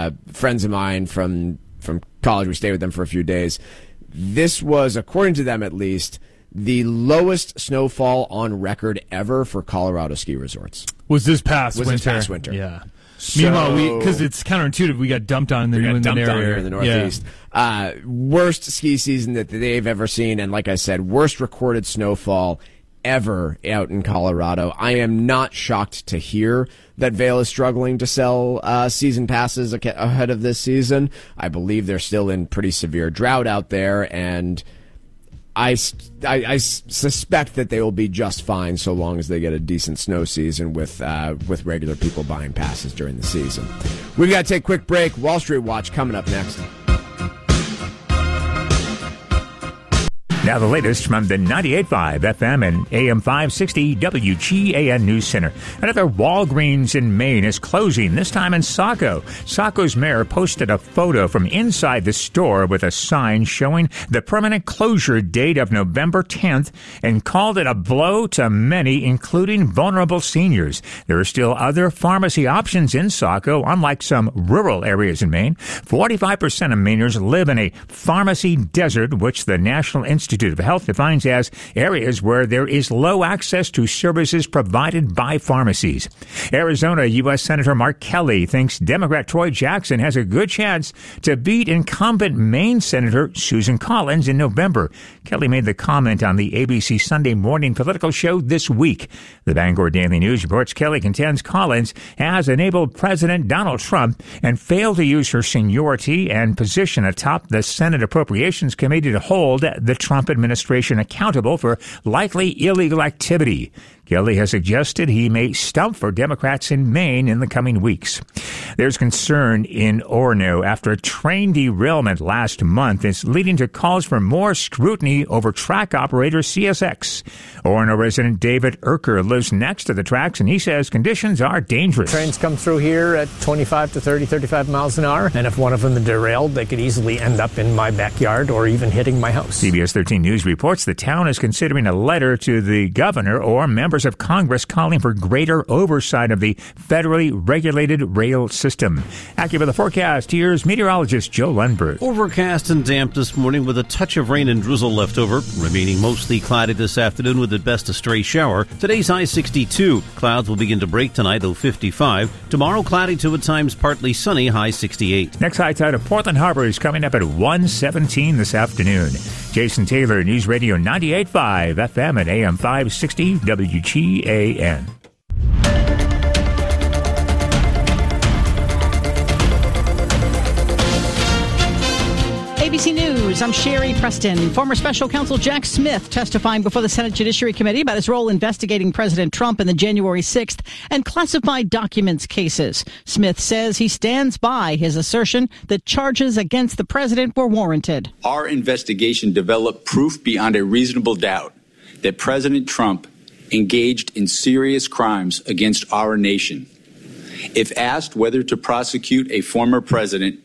friends of mine from college. We stayed with them for a few days. This was, according to them at least, the lowest snowfall on record ever for Colorado ski resorts. Was this past winter? Yeah. So, meanwhile, because it's counterintuitive, we got dumped on in the New England area. Here in the Northeast. Yeah. Worst ski season that they've ever seen, and like I said, worst recorded snowfall ever out in Colorado. I am not shocked to hear that Vail is struggling to sell season passes ahead of this season. I believe they're still in pretty severe drought out there, and I suspect that they will be just fine so long as they get a decent snow season with regular people buying passes during the season. We've got to take a quick break. Wall Street Watch coming up next. Now the latest from the 98.5 FM and AM 560 WGAN News Center. Another Walgreens in Maine is closing, this time in Saco. Saco's mayor posted a photo from inside the store with a sign showing the permanent closure date of November 10th and called it a blow to many, including vulnerable seniors. There are still other pharmacy options in Saco, unlike some rural areas in Maine. 45% of Mainers live in a pharmacy desert, which the National Institute of Health defines as areas where there is low access to services provided by pharmacies. Arizona U.S. Senator Mark Kelly thinks Democrat Troy Jackson has a good chance to beat incumbent Maine Senator Susan Collins in November. Kelly made the comment on the ABC Sunday morning political show this week. The Bangor Daily News reports Kelly contends Collins has enabled President Donald Trump and failed to use her seniority and position atop the Senate Appropriations Committee to hold the Trump administration accountable for likely illegal activity. Kelly has suggested he may stump for Democrats in Maine in the coming weeks. There's concern in Orono after a train derailment last month is leading to calls for more scrutiny over track operator CSX. Orono resident David Erker lives next to the tracks, and he says conditions are dangerous. Trains come through here at 25 to 30, 35 miles an hour, and if one of them derailed, they could easily end up in my backyard or even hitting my house. CBS 13 News reports the town is considering a letter to the governor or members of Congress calling for greater oversight of the federally regulated rail system. Accurate with the forecast, here's meteorologist Joe Lundberg. Overcast and damp this morning with a touch of rain and drizzle left over, remaining mostly cloudy this afternoon with at best a stray shower. Today's high 62. Clouds will begin to break tonight, low 55. Tomorrow cloudy to at times partly sunny, high 68. Next high tide of Portland Harbor is coming up at 1:17 this afternoon. Jason Taylor, News Radio 98.5 FM and AM 560 WGAN. ABC News, I'm Sherry Preston. Former special counsel Jack Smith testifying before the Senate Judiciary Committee about his role investigating President Trump in the January 6th and classified documents cases. Smith says he stands by his assertion that charges against the president were warranted. Our investigation developed proof beyond a reasonable doubt that President Trump engaged in serious crimes against our nation. If asked whether to prosecute a former president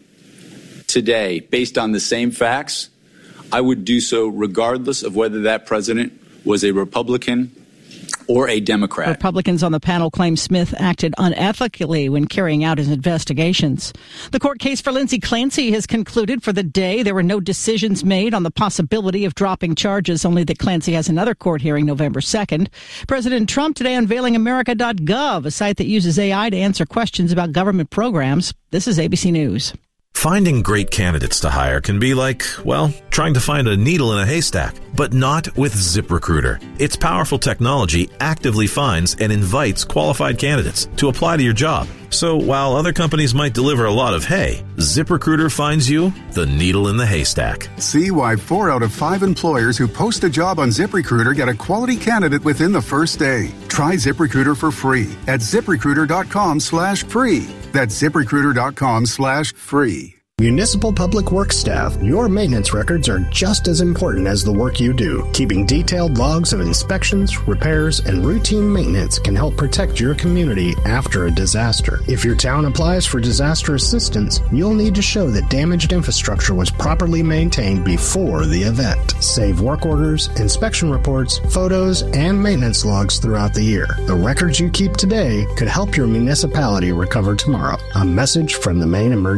today based on the same facts, I would do so regardless of whether that president was a Republican or a Democrat. Republicans on the panel claim Smith acted unethically when carrying out his investigations. The court case for Lindsey Clancy has concluded for the day. There were no decisions made on the possibility of dropping charges, only that Clancy has another court hearing November 2nd. President Trump today unveiling America.gov, a site that uses AI to answer questions about government programs. This is ABC News. Finding great candidates to hire can be like, well, trying to find a needle in a haystack, but not with ZipRecruiter. Its powerful technology actively finds and invites qualified candidates to apply to your job. So while other companies might deliver a lot of hay, ZipRecruiter finds you the needle in the haystack. See why 4 out of 5 employers who post a job on ZipRecruiter get a quality candidate within the first day. Try ZipRecruiter for free at ZipRecruiter.com/free. That's ZipRecruiter.com/free. Municipal Public Works staff, your maintenance records are just as important as the work you do. Keeping detailed logs of inspections, repairs, and routine maintenance can help protect your community after a disaster. If your town applies for disaster assistance, you'll need to show that damaged infrastructure was properly maintained before the event. Save work orders, inspection reports, photos, and maintenance logs throughout the year. The records you keep today could help your municipality recover tomorrow. A message from the Maine Emergency